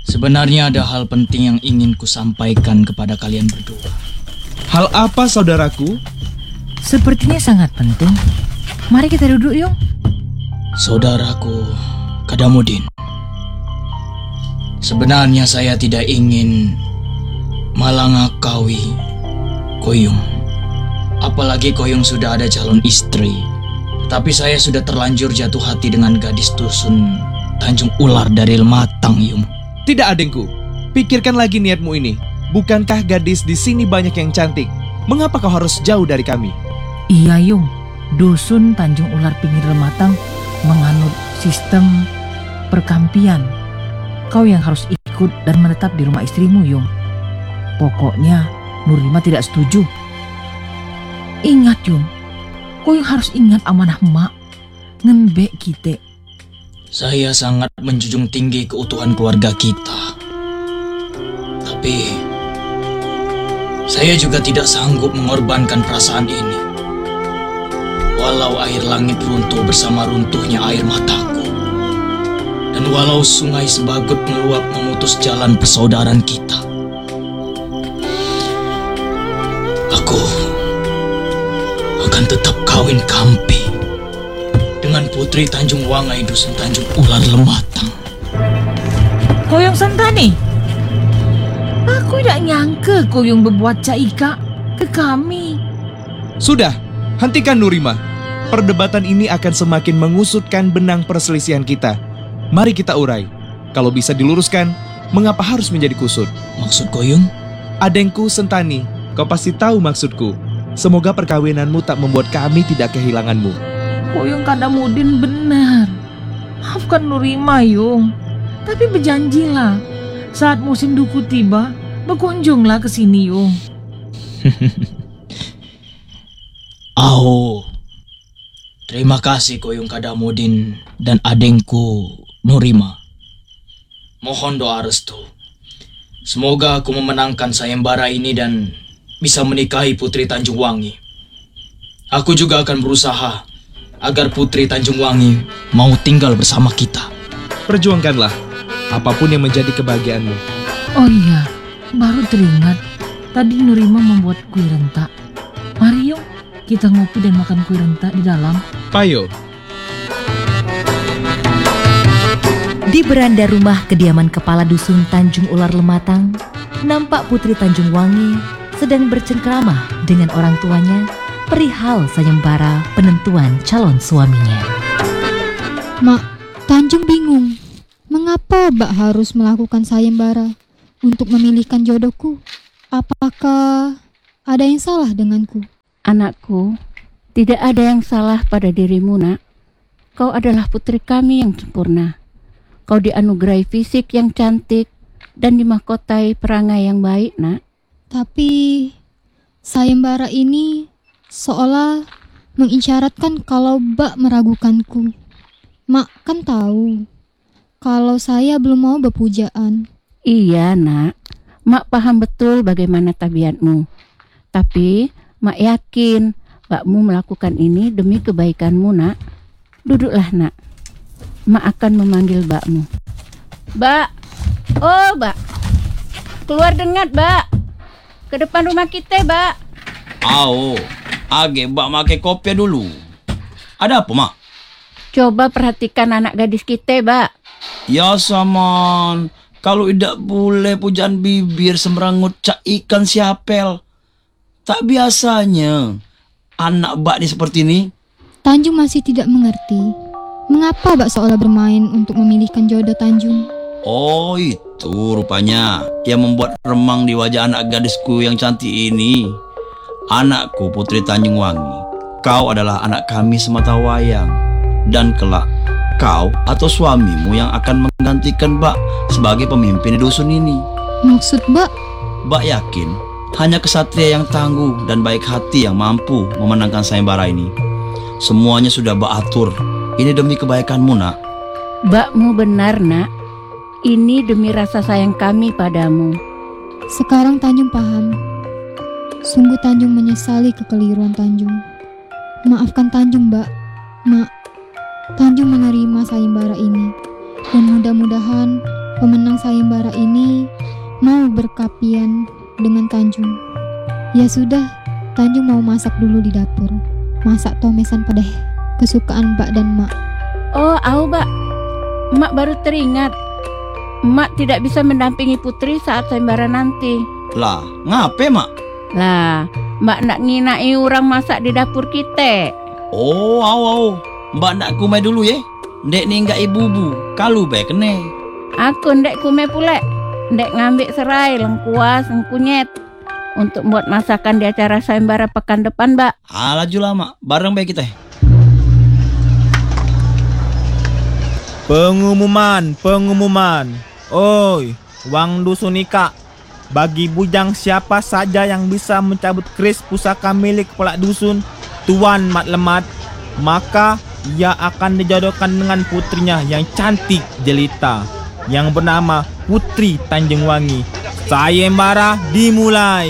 Sebenarnya ada hal penting yang ingin kusampaikan kepada kalian berdua. Hal apa, saudaraku? Sepertinya sangat penting. Mari kita duduk yuk. Saudaraku Kadamudin, sebenarnya saya tidak ingin malangakawi Koyung. Apalagi Koyung sudah ada calon istri. Tapi saya sudah terlanjur jatuh hati dengan gadis dusun Tanjung Ular dari Lematang, Yung. Tidak, adengku. Pikirkan lagi niatmu ini. Bukankah gadis di sini banyak yang cantik? Mengapa kau harus jauh dari kami? Iya Yung, dusun Tanjung Ular pinggir Lematang menganut sistem perkampian. Kau yang harus ikut dan menetap di rumah istrimu, Yung. Pokoknya Nurima tidak setuju. Ingat Yung, kau yang harus ingat amanah mak. Ngenbek kita. Saya sangat menjunjung tinggi keutuhan keluarga kita. Tapi saya juga tidak sanggup mengorbankan perasaan ini. Walau air langit runtuh bersama runtuhnya air mataku, dan walau sungai Sebagut meluap memutus jalan persaudaraan kita, aku akan tetap kawin kampi dengan putri Tanjung Wangai dusun Tanjung Ular Lematang. Koyong Santani, aku tidak nyangka Koyong berbuat caika ke kami. Sudah, hentikan Nurima. Perdebatan ini akan semakin mengusutkan benang perselisihan kita. Mari kita urai. Kalau bisa diluruskan, mengapa harus menjadi kusut? Maksud Koyung? Adengku Sentani, kau pasti tahu maksudku. Semoga perkawinanmu tak membuat kami tidak kehilanganmu. Koyong Kadamudin benar. Maafkan Nurima, Yung. Tapi berjanjilah, saat musim duku tiba, berkunjunglah ke sini, Yung. Terima kasih Koyung Kadamudin dan adengku Nurima. Mohon doa restu. Semoga aku memenangkan sayembara ini dan bisa menikahi Putri Tanjung Wangi. Aku juga akan berusaha agar Putri Tanjung Wangi mau tinggal bersama kita. Perjuangkanlah apapun yang menjadi kebahagiaanmu. Oh iya, baru teringat. Tadi Nurima membuat kue rentak. Mari yuk, kita ngopi dan makan kue rentak di dalam. Payo. Di beranda rumah kediaman kepala dusun Tanjung Ular Lematang, nampak Putri Tanjung Wangi sedang bercengkrama dengan orang tuanya perihal sayembara penentuan calon suaminya. Mak, Tanjung bingung. Mengapa Mbak harus melakukan sayembara untuk memilihkan jodohku? Apakah ada yang salah denganku? Anakku, tidak ada yang salah pada dirimu, nak. Kau adalah putri kami yang sempurna. Kau dianugerahi fisik yang cantik dan dimahkotai perangai yang baik, nak. Tapi sayembara ini seolah mengisyaratkan kalau Mbak meragukanku. Mak kan tahu kalau saya belum mau berpujaan. Iya, nak. Mak paham betul bagaimana tabiatmu. Tapi Mak yakin Mbakmu melakukan ini demi kebaikanmu, nak. Duduklah, nak. Mak akan memanggil Mbakmu. Mbak, oh Mbak, keluar dengat, Mbak. Ke depan rumah kita, Mbak. Age Mbak make kopi dulu. Ada apa, Mak? Coba perhatikan anak gadis kita, Mbak. Ya saman, kalau tidak boleh pujaan bibir semrangut cak ikan siapel. Tak biasanya anak Mbak ni seperti ini. Tanjung masih tidak mengerti. Mengapa Mbak seolah bermain untuk memilihkan jodoh Tanjung? Oh, itu rupanya yang membuat remang di wajah anak gadisku yang cantik ini. Anakku Putri Tanjung Wangi, kau adalah anak kami semata wayang. Dan kelak kau atau suamimu yang akan menggantikan Mbak sebagai pemimpin di dusun ini. Maksud Mbak? Mbak yakin hanya kesatria yang tangguh dan baik hati yang mampu memenangkan sayembara ini. Semuanya sudah Mbak atur. Ini demi kebaikanmu, nak. Mbakmu benar, nak. Ini demi rasa sayang kami padamu. Sekarang Tanjung paham. Sungguh Tanjung menyesali kekeliruan Tanjung. Maafkan Tanjung, Mbak. Mak, Tanjung menerima sayembara ini. Dan mudah-mudahan pemenang sayembara ini mau berkapian dengan Tanjung. Ya sudah, Tanjung mau masak dulu di dapur. Masak tomesan pedeh kesukaan Mbak dan Mak. Oh, au, Mbak. Mak baru teringat. Mak tidak bisa mendampingi Putri saat sayembara nanti. Lah, ngape mak? Lah, Mak nak nginai orang masak di dapur kita. Oh, au. Mbak nak kumai dulu ya. Ndek ni enggak ibu-bu. Kalau baik kene. Aku ndek kume pulek. Ndek ngambil serai, lengkuas, lengkunyet. Untuk buat masakan di acara sayembara pekan depan, Mbak. Laju lama. Bareng baik kita. Pengumuman. Oi, Wang Dusun Ika. Bagi bujang siapa saja yang bisa mencabut keris pusaka milik kepala dusun Tuan Mat Lemat, maka ia akan dijodohkan dengan putrinya yang cantik jelita yang bernama Putri Tanjung Wangi. Sayembara dimulai.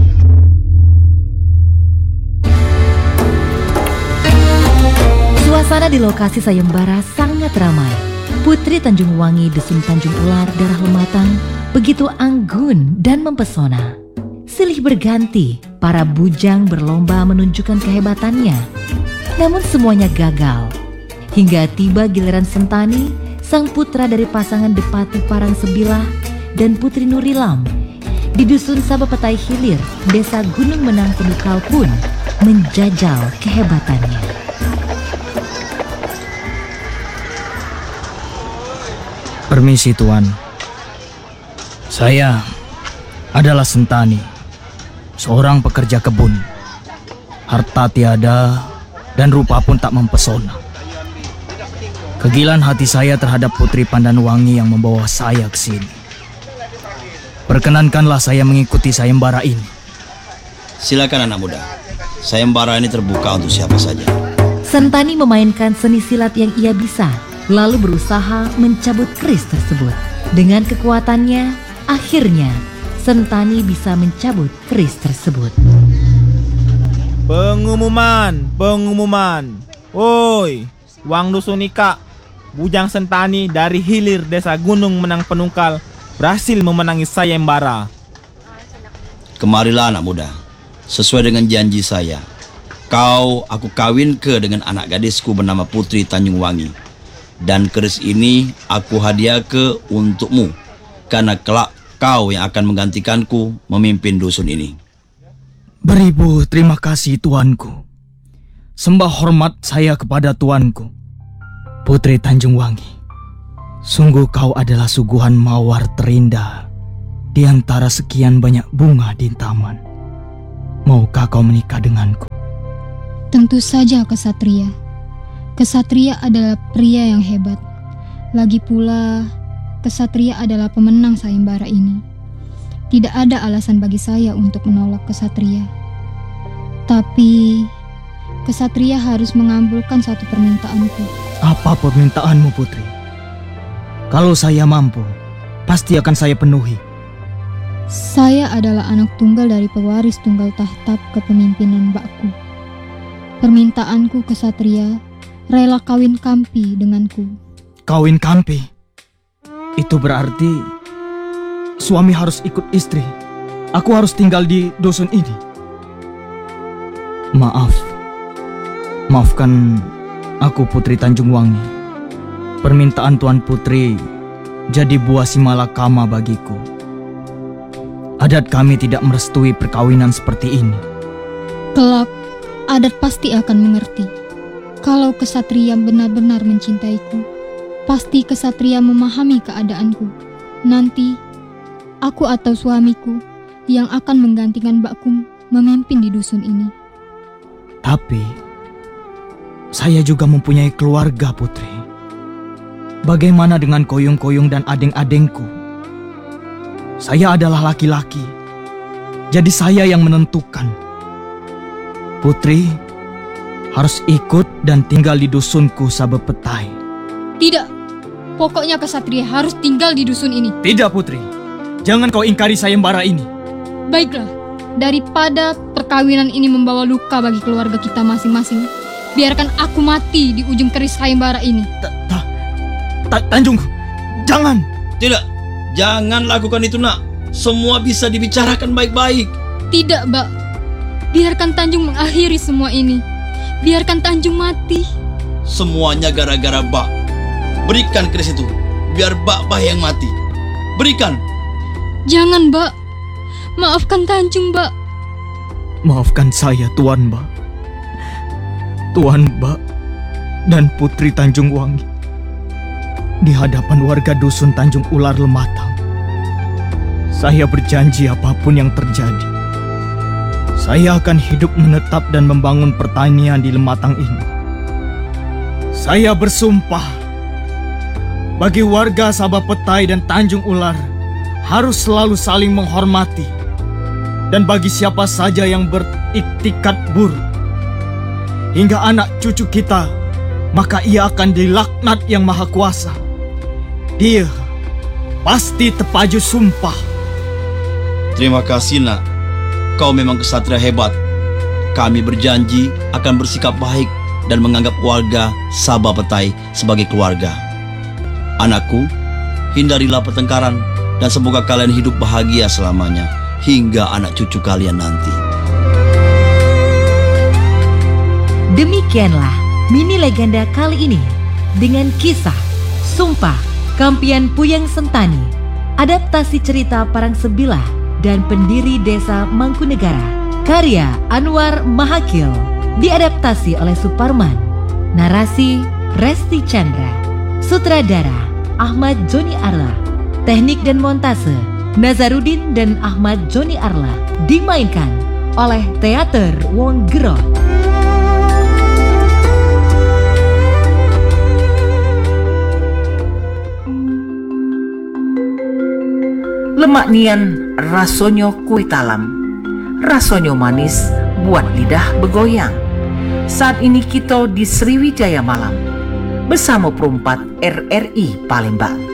Suasana di lokasi sayembara sangat ramai. Putri Tanjung Wangi Dusun Tanjung Ular Darah Lematang begitu anggun dan mempesona. Silih berganti, para bujang berlomba menunjukkan kehebatannya. Namun semuanya gagal. Hingga tiba giliran Sentani, sang putra dari pasangan Depati Parang Sebilah dan Putri Nurilam. Di Dusun Sabapetai Hilir, Desa Gunung Menang Penukal pun menjajal kehebatannya. Permisi Tuan. Saya adalah Sentani, seorang pekerja kebun. Harta tiada dan rupa pun tak mempesona. Kegilaan hati saya terhadap Putri Pandanwangi yang membawa saya ke sini. Perkenankanlah saya mengikuti sayembara ini. Silakan anak muda. Sayembara ini terbuka untuk siapa saja. Sentani memainkan seni silat yang ia bisa, lalu berusaha mencabut keris tersebut. Dengan kekuatannya, akhirnya Sentani bisa mencabut keris tersebut. Pengumuman. Oi, Wang Dusun Ika. Bujang Sentani dari Hilir Desa Gunung Menang Penungkal berhasil memenangi sayembara. Kemarilah anak muda. Sesuai dengan janji saya, aku kawin dengan anak gadisku bernama Putri Tanjung Wangi. Dan keris ini aku hadiah untukmu, karena kelak kau yang akan menggantikanku memimpin dusun ini. Beribu terima kasih tuanku. Sembah hormat saya kepada tuanku, Putri Tanjung Wangi. Sungguh kau adalah suguhan mawar terindah di antara sekian banyak bunga di taman. Maukah kau menikah denganku? Tentu saja kesatria. Kesatria adalah pria yang hebat. Lagi pula, kesatria adalah pemenang sayembara ini. Tidak ada alasan bagi saya untuk menolak kesatria. Tapi, kesatria harus mengabulkan satu permintaanku. Apa permintaanmu, Putri? Kalau saya mampu, pasti akan saya penuhi. Saya adalah anak tunggal dari pewaris tunggal tahta kepemimpinan mbakku. Permintaanku kesatria rela kawin kampi denganku. Kawin kampi? Itu berarti suami harus ikut istri. Aku harus tinggal di dusun ini. Maafkan aku, Putri Tanjung Wangi. Permintaan Tuan Putri jadi buah simalakama bagiku. Adat kami tidak merestui perkawinan seperti ini. Kelak, adat pasti akan mengerti. Kalau kesatria benar-benar mencintaiku, pasti kesatria memahami keadaanku. Nanti, aku atau suamiku yang akan menggantikan mbakku memimpin di dusun ini. Tapi, saya juga mempunyai keluarga, Putri. Bagaimana dengan koyung-koyung dan adeng-adengku? Saya adalah laki-laki, jadi saya yang menentukan. Putri harus ikut dan tinggal di dusunku Sabapetai. Tidak, pokoknya kesatria harus tinggal di dusun ini. Tidak, Putri. Jangan kau ingkari sayembara ini. Baiklah, daripada perkawinan ini membawa luka bagi keluarga kita masing-masing, biarkan aku mati di ujung keris sayembara ini. Tanjung, jangan. Tidak. Jangan lakukan itu, nak. Semua bisa dibicarakan baik-baik. Tidak, Mbak. Biarkan Tanjung mengakhiri semua ini. Biarkan Tanjung mati. Semuanya gara-gara Mbak. Berikan keris itu, biar Mbak yang mati. Berikan. Jangan, Mbak. Maafkan Tanjung, Mbak. Maafkan saya, Tuan Mbak. Tuan Mbak dan Putri Tanjung Wangi. Di hadapan warga dusun Tanjung Ular Lematang, saya berjanji apapun yang terjadi, saya akan hidup menetap dan membangun pertanian di Lematang ini. Saya bersumpah, bagi warga Sabah Petai dan Tanjung Ular harus selalu saling menghormati. Dan bagi siapa saja yang beriktikat buruk hingga anak cucu kita, maka ia akan dilaknat Yang Maha Kuasa. Dia pasti terpacu sumpah. Terima kasih, nak. Kau memang kesatria hebat. Kami berjanji akan bersikap baik dan menganggap warga Sabah Petai sebagai keluarga. Anakku, hindarilah pertengkaran dan semoga kalian hidup bahagia selamanya hingga anak cucu kalian nanti. Demikianlah mini legenda kali ini dengan kisah Sumpah Kampian Puyang Sentani, adaptasi cerita Parang Sebilah dan pendiri desa Mangkunegara, karya Anwar Mahakil, diadaptasi oleh Suparman, narasi Resti Chandra, sutradara Ahmad Joni Arla, teknik dan montase Nazarudin dan Ahmad Joni Arla, dimainkan oleh Teater Wong Gero. Lemak nian rasonyo kue talam, rasonyo manis buat lidah bergoyang. Saat ini kita di Sriwijaya Malam bersama perempat RRI Palembang.